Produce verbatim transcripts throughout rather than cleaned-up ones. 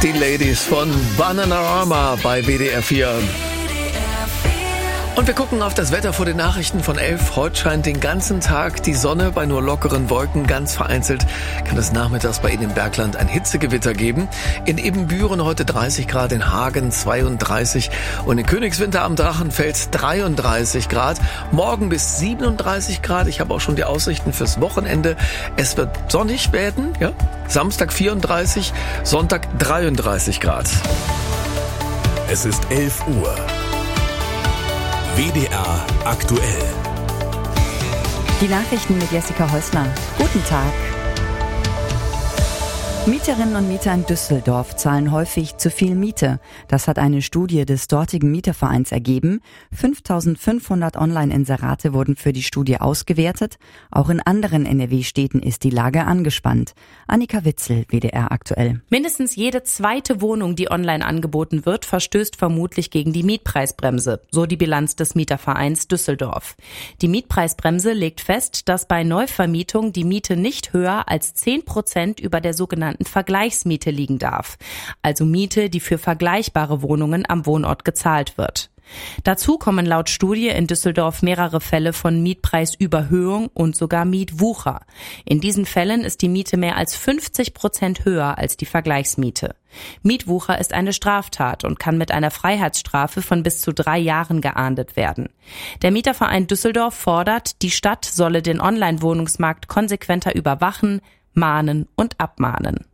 Die Ladies von Bananarama bei W D R vier. Und wir gucken auf das Wetter vor den Nachrichten von elf. Heute scheint den ganzen Tag die Sonne bei nur lockeren Wolken. Ganz vereinzelt kann es nachmittags bei Ihnen im Bergland ein Hitzegewitter geben. In Ebenbüren heute dreißig Grad, in Hagen zweiunddreißig und in Königswinter am Drachenfels dreiunddreißig Grad. Morgen bis siebenunddreißig Grad. Ich habe auch schon die Aussichten fürs Wochenende. Es wird sonnig werden, ja. Samstag vierunddreißig, Sonntag dreiunddreißig Grad. Es ist elf Uhr. W D R aktuell. Die Nachrichten mit Jessica Häusler. Guten Tag. Mieterinnen und Mieter in Düsseldorf zahlen häufig zu viel Miete. Das hat eine Studie des dortigen Mietervereins ergeben. fünftausendfünfhundert Online-Inserate wurden für die Studie ausgewertet. Auch in anderen N R W-Städten ist die Lage angespannt. Annika Witzel, W D R aktuell. Mindestens jede zweite Wohnung, die online angeboten wird, verstößt vermutlich gegen die Mietpreisbremse, so die Bilanz des Mietervereins Düsseldorf. Die Mietpreisbremse legt fest, dass bei Neuvermietung die Miete nicht höher als zehn Prozent über der sogenannten Vergleichsmiete liegen darf, also Miete, die für vergleichbare Wohnungen am Wohnort gezahlt wird. Dazu kommen laut Studie in Düsseldorf mehrere Fälle von Mietpreisüberhöhung und sogar Mietwucher. In diesen Fällen ist die Miete mehr als fünfzig Prozent höher als die Vergleichsmiete. Mietwucher ist eine Straftat und kann mit einer Freiheitsstrafe von bis zu drei Jahren geahndet werden. Der Mieterverein Düsseldorf fordert, die Stadt solle den Online-Wohnungsmarkt konsequenter überwachen, mahnen und abmahnen.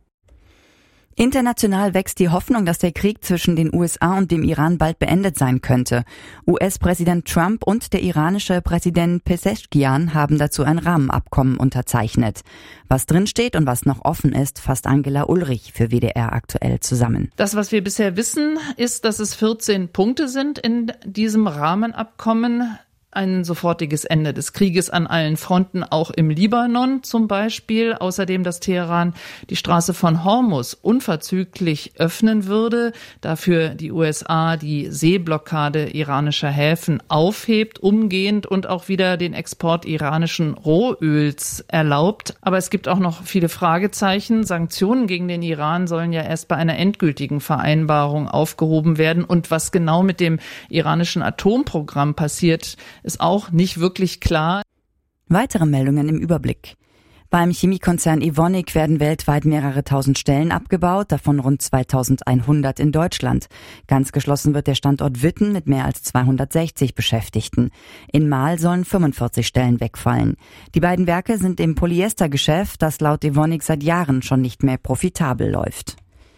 International wächst die Hoffnung, dass der Krieg zwischen den U S A und dem Iran bald beendet sein könnte. U S-Präsident Trump und der iranische Präsident Pezeshkian haben dazu ein Rahmenabkommen unterzeichnet. Was drinsteht und was noch offen ist, fasst Angela Ulrich für W D R aktuell zusammen. Das, was wir bisher wissen, ist, dass es vierzehn Punkte sind in diesem Rahmenabkommen. Ein sofortiges Ende des Krieges an allen Fronten, auch im Libanon zum Beispiel. Außerdem, dass Teheran die Straße von Hormuz unverzüglich öffnen würde, dafür die U S A die Seeblockade iranischer Häfen aufhebt, umgehend und auch wieder den Export iranischen Rohöls erlaubt. Aber es gibt auch noch viele Fragezeichen. Sanktionen gegen den Iran sollen ja erst bei einer endgültigen Vereinbarung aufgehoben werden. Und was genau mit dem iranischen Atomprogramm passiert, ist auch nicht wirklich klar. Weitere Meldungen im Überblick. Beim Chemiekonzern Evonik werden weltweit mehrere tausend Stellen abgebaut, davon rund zweitausendeinhundert in Deutschland. Ganz geschlossen wird der Standort Witten mit mehr als zweihundertsechzig Beschäftigten. In Marl sollen fünfundvierzig Stellen wegfallen. Die beiden Werke sind im Polyestergeschäft, das laut Evonik seit Jahren schon nicht mehr profitabel läuft.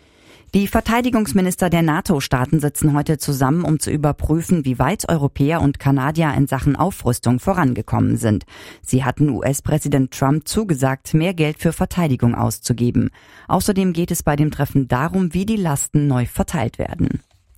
Die Verteidigungsminister der NATO-Staaten sitzen heute zusammen, um zu überprüfen, wie weit Europäer und Kanadier in Sachen Aufrüstung vorangekommen sind. Sie hatten U S-Präsident Trump zugesagt, mehr Geld für Verteidigung auszugeben. Außerdem geht es bei dem Treffen darum, wie die Lasten neu verteilt werden.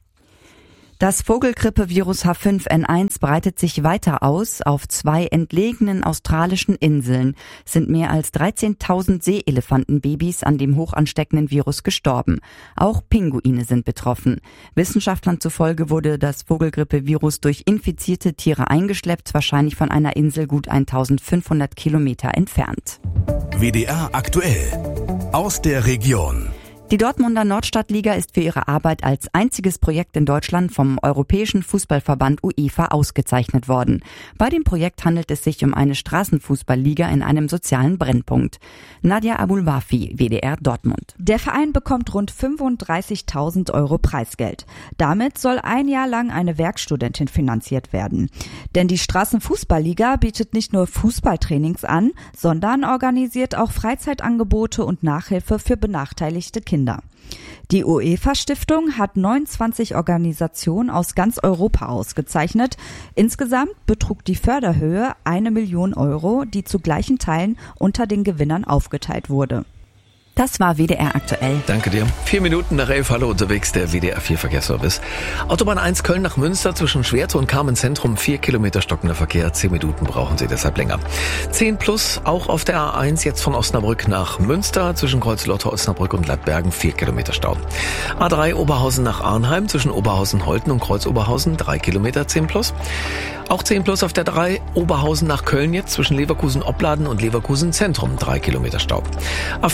Das Vogelgrippe-Virus H fünf N eins breitet sich weiter aus. Auf zwei entlegenen australischen Inseln sind mehr als dreizehntausend Seeelefantenbabys an dem hochansteckenden Virus gestorben. Auch Pinguine sind betroffen. Wissenschaftlern zufolge wurde das Vogelgrippe-Virus durch infizierte Tiere eingeschleppt, wahrscheinlich von einer Insel gut eintausendfünfhundert Kilometer entfernt. W D R aktuell aus der Region. Die Dortmunder Nordstadtliga ist für ihre Arbeit als einziges Projekt in Deutschland vom Europäischen Fußballverband UEFA ausgezeichnet worden. Bei dem Projekt handelt es sich um eine Straßenfußballliga in einem sozialen Brennpunkt. Nadja Abulwafi, W D R Dortmund. Der Verein bekommt rund fünfunddreißigtausend Euro Preisgeld. Damit soll ein Jahr lang eine Werkstudentin finanziert werden. Denn die Straßenfußballliga bietet nicht nur Fußballtrainings an, sondern organisiert auch Freizeitangebote und Nachhilfe für benachteiligte Kinder. Die UEFA-Stiftung hat neunundzwanzig Organisationen aus ganz Europa ausgezeichnet. Insgesamt betrug die Förderhöhe eine Million Euro, die zu gleichen Teilen unter den Gewinnern aufgeteilt wurde. Das war W D R aktuell. Danke dir. Vier Minuten nach elf, hallo unterwegs, der W D R vier Verkehrsservice. Autobahn eins Köln nach Münster zwischen Schwerte und Kamenz-Zentrum, vier Kilometer stockender Verkehr, zehn Minuten brauchen Sie deshalb länger. zehn plus, auch auf der A eins, jetzt von Osnabrück nach Münster, zwischen Kreuzlotter, Osnabrück und Leitbergen, vier Kilometer Stau. A drei Oberhausen nach Arnheim, zwischen Oberhausen-Holten und Kreuzoberhausen, drei Kilometer, zehn plus. Auch zehn plus auf der drei, Oberhausen nach Köln jetzt, zwischen Leverkusen-Opladen und Leverkusen-Zentrum, drei Kilometer Stau. A vier Aachen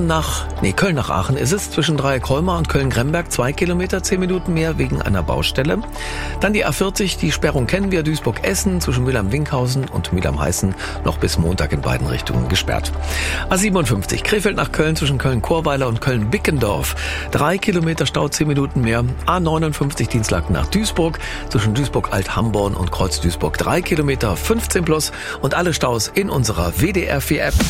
Aachen nach, nee, Köln nach Aachen ist es, zwischen Dreieck-Holmer und Köln-Gremberg, zwei Kilometer, zehn Minuten mehr wegen einer Baustelle. Dann die A vierzig, die Sperrung kennen wir, Duisburg-Essen, zwischen Mülheim-Winkhausen und Mülheim-Heißen, noch bis Montag in beiden Richtungen gesperrt. A siebenundfünfzig, Krefeld nach Köln, zwischen Köln-Chorweiler und Köln-Bickendorf, drei Kilometer Stau, zehn Minuten mehr. A neunundfünfzig, Dienstlaken nach Duisburg, zwischen Duisburg-Alt-Hamborn und Kreuz-Duisburg, drei Kilometer, fünfzehn plus und alle Staus in unserer W D R vier App.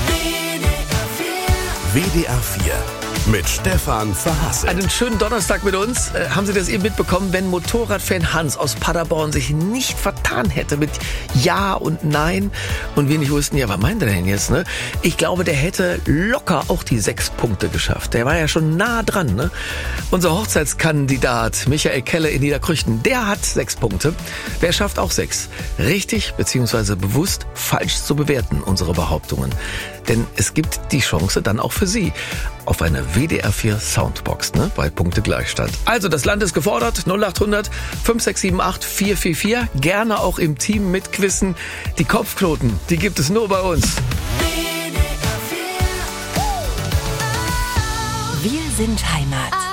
W D R vier mit Stefan Verhassel. Einen schönen Donnerstag mit uns. Äh, haben Sie das eben mitbekommen, wenn Motorradfan Hans aus Paderborn sich nicht vertan hätte mit Ja und Nein und wir nicht wussten, ja, was meint er denn jetzt, ne? Ich glaube, der hätte locker auch die sechs Punkte geschafft. Der war ja schon nah dran, ne? Unser Hochzeitskandidat Michael Kelle in Niederkrüchten, der hat sechs Punkte. Der schafft auch sechs. Richtig bzw. bewusst falsch zu bewerten, unsere Behauptungen. Denn es gibt die Chance dann auch für Sie auf eine W D R vier Soundbox, ne, bei Punktegleichstand. Also, das Land ist gefordert, null acht hundert fünf sechs sieben acht vier vier vier. Gerne auch im Team mitquissen. Die Kopfknoten, die gibt es nur bei uns. Wir sind Heimat.